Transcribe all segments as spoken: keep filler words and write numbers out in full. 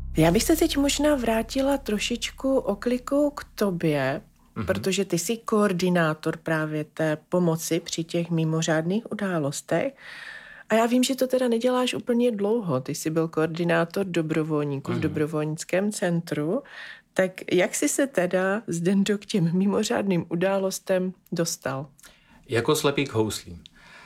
Já bych se teď možná vrátila trošičku oklikou k tobě, mm-hmm. protože ty jsi koordinátor právě té pomoci při těch mimořádných událostech. A já vím, že to teda neděláš úplně dlouho. Ty jsi byl koordinátor dobrovolníků mm-hmm. v dobrovolnickém centru. Tak jak jsi se teda, Zdendo, k těm mimořádným událostem dostal? Jako slepý k houslím.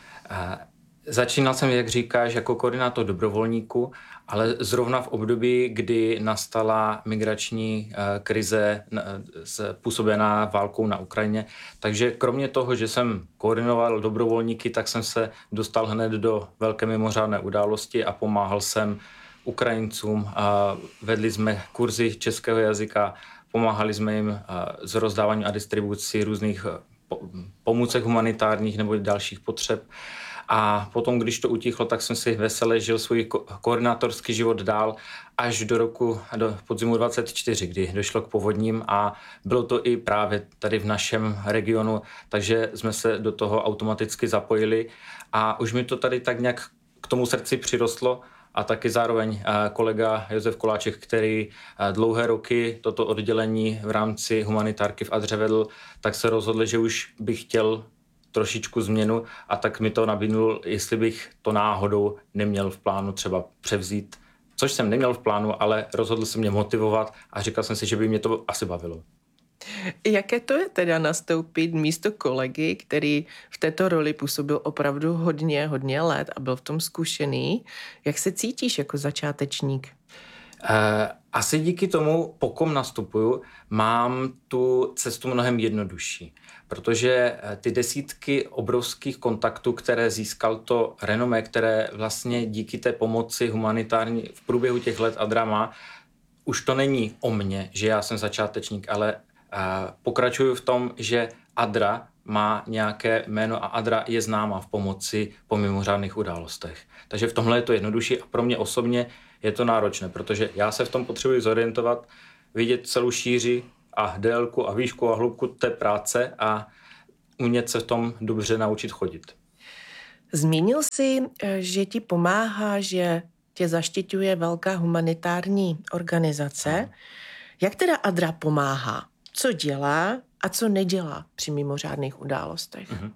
Začínal jsem, jak říkáš, jako koordinátor dobrovolníků, ale zrovna v období, kdy nastala migrační krize způsobená válkou na Ukrajině. Takže kromě toho, že jsem koordinoval dobrovolníky, tak jsem se dostal hned do velké mimořádné události a pomáhal jsem Ukrajincům. Vedli jsme kurzy českého jazyka, pomáhali jsme jim s rozdáváním a distribucí různých pomůcek humanitárních nebo dalších potřeb. A potom, když to utichlo, tak jsem si veselé žil svůj ko- koordinátorský život dál až do roku, do podzimu dvacet čtyři, kdy došlo k povodním a bylo to i právě tady v našem regionu, takže jsme se do toho automaticky zapojili a už mi to tady tak nějak k tomu srdci přirostlo a taky zároveň kolega Josef Koláček, který dlouhé roky toto oddělení v rámci humanitárky v Adře vedl, tak se rozhodl, že už bych chtěl trošičku změnu a tak mi to nabídnul, jestli bych to náhodou neměl v plánu třeba převzít, což jsem neměl v plánu, ale rozhodl se mě motivovat a říkal jsem si, že by mě to asi bavilo. Jaké to je teda nastoupit místo kolegy, který v této roli působil opravdu hodně, hodně let a byl v tom zkušený? Jak se cítíš jako začátečník? Eh, asi díky tomu, po kom nastupuju, mám tu cestu mnohem jednodušší, protože ty desítky obrovských kontaktů, které získal to renomé, které vlastně díky té pomoci humanitární v průběhu těch let Adra má, už to není o mně, že já jsem začátečník, ale eh, pokračuju v tom, že Adra má nějaké jméno a Adra je známá v pomoci po mimořádných událostech. Takže v tomhle je to jednodušší a pro mě osobně je to náročné, protože já se v tom potřebuji zorientovat, vidět celou šíři a délku a výšku a hloubku té práce a umět se v tom dobře naučit chodit. Zmínil jsi, že ti pomáhá, že tě zaštiťuje velká humanitární organizace. Jak teda Adra pomáhá? Co dělá a co nedělá při mimořádných událostech? Uh-huh.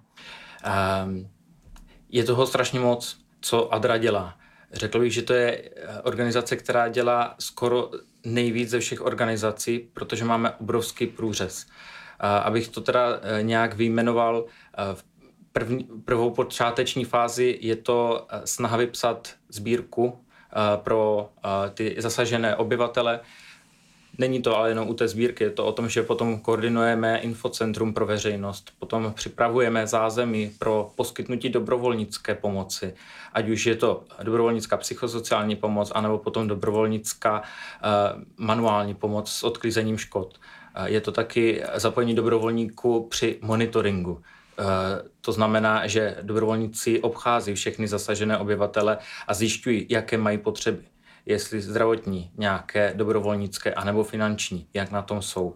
Um, je toho strašně moc, co Adra dělá. Řekl bych, že to je organizace, která dělá skoro nejvíc ze všech organizací, protože máme obrovský průřez. Abych to teda nějak vyjmenoval, v první, prvou počáteční fázi je to snaha vypsat sbírku pro ty zasažené obyvatele. Není to ale jenom u té sbírky, je to o tom, že potom koordinujeme infocentrum pro veřejnost, potom připravujeme zázemí pro poskytnutí dobrovolnické pomoci, ať už je to dobrovolnická psychosociální pomoc, anebo potom dobrovolnická uh, manuální pomoc s odklizením škod. Uh, je to taky zapojení dobrovolníků při monitoringu. Uh, to znamená, že dobrovolníci obchází všechny zasažené obyvatele a zjišťují, jaké mají potřeby. Jestli zdravotní, nějaké dobrovolnické, anebo finanční, jak na tom jsou. Uh,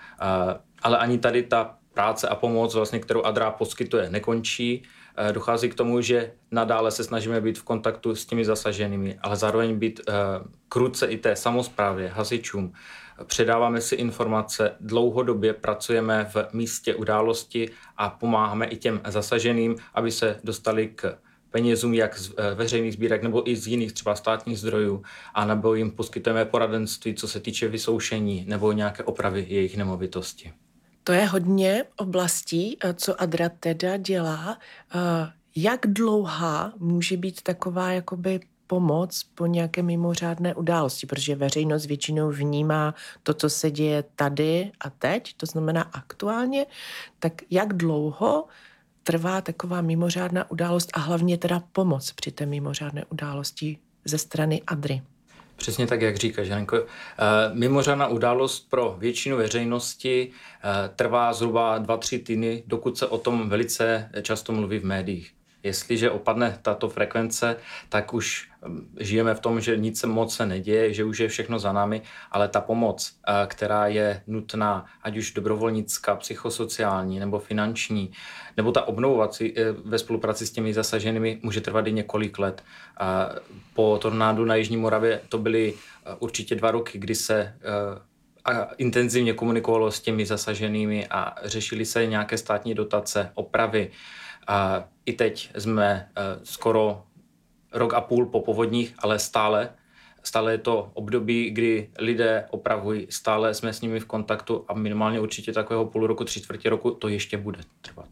ale ani tady ta práce a pomoc, vlastně, kterou Adra poskytuje, nekončí. Uh, dochází k tomu, že nadále se snažíme být v kontaktu s těmi zasaženými, ale zároveň být uh, kruce i té samosprávě, hasičům. Předáváme si informace, dlouhodobě pracujeme v místě události a pomáháme i těm zasaženým, aby se dostali k penězům jak z veřejných sbírek nebo i z jiných třeba státních zdrojů a nebo jim poskytujeme poradenství, co se týče vysoušení nebo nějaké opravy jejich nemovitosti. To je hodně oblastí, co Adra teda dělá. Jak dlouhá může být taková jakoby pomoc po nějaké mimořádné události, protože veřejnost většinou vnímá to, co se děje tady a teď, to znamená aktuálně, tak jak dlouho trvá taková mimořádná událost a hlavně teda pomoc při té mimořádné události ze strany Adry? Přesně tak, jak říkáš, Janko. E, mimořádná událost pro většinu veřejnosti e, trvá zhruba dva tři týdny, dokud se o tom velice často mluví v médiích. Jestliže opadne tato frekvence, tak už žijeme v tom, že nic moc se neděje, že už je všechno za námi, ale ta pomoc, která je nutná, ať už dobrovolnická, psychosociální nebo finanční, nebo ta obnovovací ve spolupráci s těmi zasaženými může trvat i několik let. Po tornádu na Jižní Moravě to byly určitě dva roky, kdy se a intenzivně komunikovalo s těmi zasaženými a řešily se nějaké státní dotace, opravy. A i teď jsme skoro rok a půl po povodních, ale stále, stále je to období, kdy lidé opravují, stále jsme s nimi v kontaktu a minimálně určitě takového půl roku, tři čtvrtě roku to ještě bude trvat.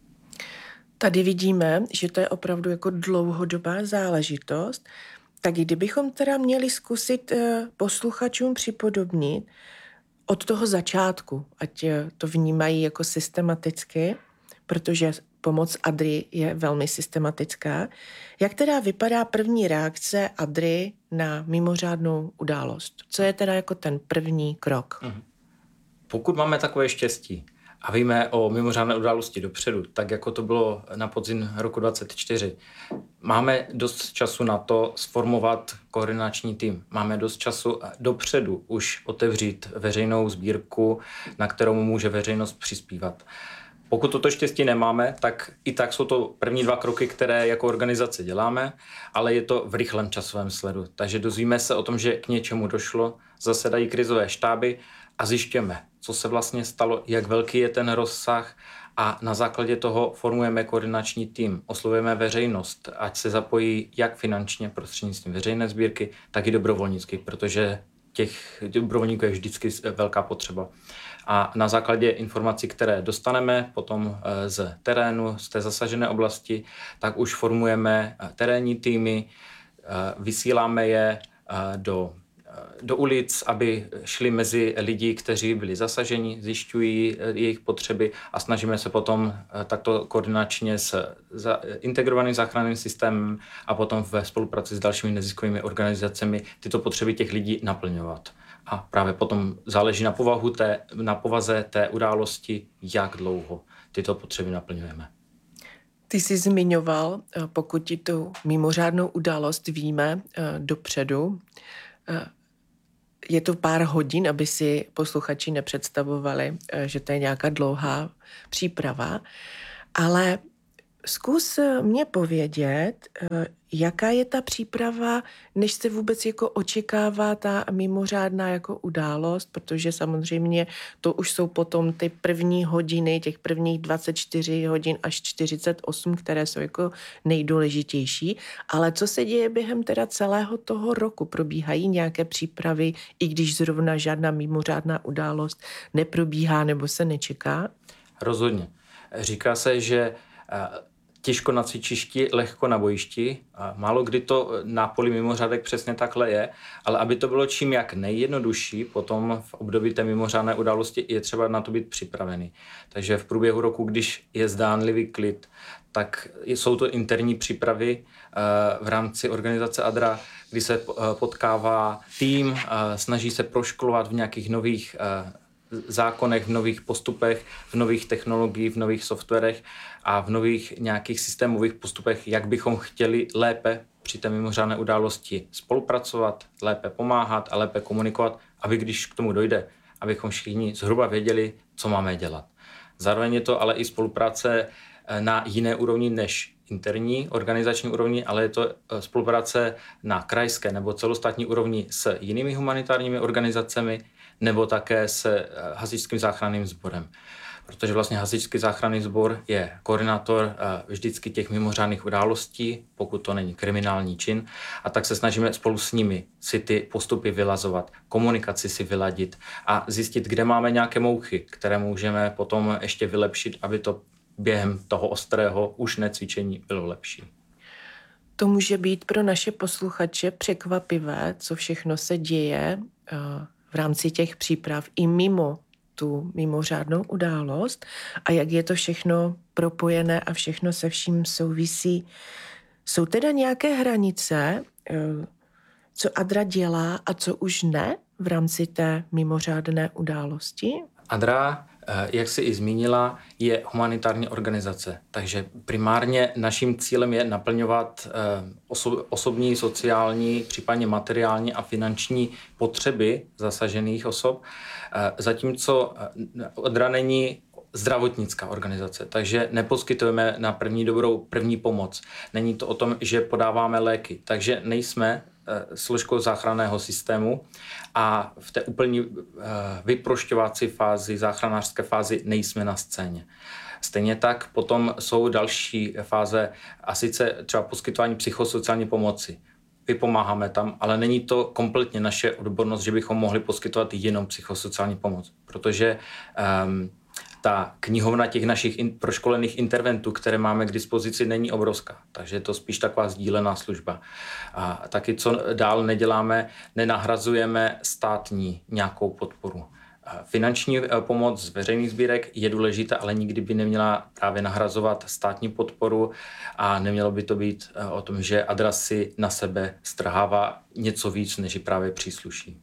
Tady vidíme, že to je opravdu jako dlouhodobá záležitost. Tak kdybychom teda měli zkusit posluchačům připodobnit od toho začátku, ať to vnímají jako systematicky, protože pomoc Adry je velmi systematická. Jak teda vypadá první reakce Adry na mimořádnou událost? Co je teda jako ten první krok? Pokud máme takové štěstí a víme o mimořádné události dopředu, tak jako to bylo na podzim roku dvacet čtyři, máme dost času na to sformovat koordinační tým. Máme dost času dopředu už otevřít veřejnou sbírku, na kterou může veřejnost přispívat. Pokud toto štěstí nemáme, tak i tak jsou to první dva kroky, které jako organizace děláme, ale je to v rychlém časovém sledu. Takže dozvíme se o tom, že k něčemu došlo, zasedají krizové štáby a zjišťujeme, co se vlastně stalo, jak velký je ten rozsah a na základě toho formujeme koordinační tým, oslovujeme veřejnost, ať se zapojí jak finančně prostřednictvím veřejné sbírky, tak i dobrovolnicky, protože těch dobrovolníků je vždycky velká potřeba. A na základě informací, které dostaneme potom z terénu, z té zasažené oblasti, tak už formujeme terénní týmy, vysíláme je do, do ulic, aby šli mezi lidi, kteří byli zasaženi, zjišťují jejich potřeby a snažíme se potom takto koordinačně s integrovaným záchranným systémem a potom ve spolupráci s dalšími neziskovými organizacemi tyto potřeby těch lidí naplňovat. A právě potom záleží na povahu té, na povaze té události, jak dlouho tyto potřeby naplňujeme. Ty jsi zmiňoval, pokud ti tu mimořádnou událost víme dopředu, je to pár hodin, aby si posluchači nepředstavovali, že to je nějaká dlouhá příprava, ale zkus mě povědět, jaká je ta příprava, než se vůbec jako očekává ta mimořádná jako událost, protože samozřejmě to už jsou potom ty první hodiny, těch prvních dvacet čtyři hodin až čtyřicet osm, které jsou jako nejdůležitější, ale co se děje během teda celého toho roku? Probíhají nějaké přípravy, i když zrovna žádná mimořádná událost neprobíhá nebo se nečeká? Rozhodně. Říká se, že těžko na cvičišti, lehko na bojišti. A málo kdy to na poli mimořádek přesně takhle je, ale aby to bylo čím jak nejjednodušší, potom v období té mimořádné události je třeba na to být připravený. Takže v průběhu roku, když je zdánlivý klid, tak jsou to interní přípravy v rámci organizace Adra, kdy se potkává tým, snaží se proškolovat v nějakých nových zákonech, v nových postupech, v nových technologiích, v nových softwarech a v nových nějakých systémových postupech, jak bychom chtěli lépe při té mimořádné události spolupracovat, lépe pomáhat a lépe komunikovat, aby když k tomu dojde, abychom všichni zhruba věděli, co máme dělat. Zároveň je to ale i spolupráce na jiné úrovni než interní organizační úrovni, ale je to spolupráce na krajské nebo celostátní úrovni s jinými humanitárními organizacemi nebo také s hasičským záchranným sborem. Protože vlastně hasičský záchranný sbor je koordinátor vždycky těch mimořádných událostí, pokud to není kriminální čin, a tak se snažíme spolu s nimi si ty postupy vylazovat, komunikaci si vyladit a zjistit, kde máme nějaké mouchy, které můžeme potom ještě vylepšit, aby to během toho ostrého už necvičení bylo lepší. To může být pro naše posluchače překvapivé, co všechno se děje v rámci těch příprav i mimo tu mimořádnou událost a jak je to všechno propojené a všechno se vším souvisí. Jsou teda nějaké hranice, co Adra dělá a co už ne v rámci té mimořádné události? Adra jak jsi i zmínila, je humanitární organizace. Takže primárně naším cílem je naplňovat oso- osobní, sociální, případně materiální a finanční potřeby zasažených osob, zatímco Odra není zdravotnická organizace, takže neposkytujeme na první dobrou první pomoc. Není to o tom, že podáváme léky, takže nejsme složkou záchranného systému a v té úplně vyprošťovací fázi, záchranářské fázi nejsme na scéně. Stejně tak potom jsou další fáze a sice třeba poskytování psychosociální pomoci. Vypomáháme tam, ale není to kompletně naše odbornost, že bychom mohli poskytovat jenom psychosociální pomoc, protože um, ta knihovna těch našich in, proškolených interventů, které máme k dispozici, není obrovská. Takže je to spíš taková sdílená služba. A taky, co dál neděláme, nenahrazujeme státní nějakou podporu. Finanční pomoc z veřejných sbírek je důležitá, ale nikdy by neměla právě nahrazovat státní podporu a nemělo by to být o tom, že Adra si na sebe strhává něco víc, než právě přísluší.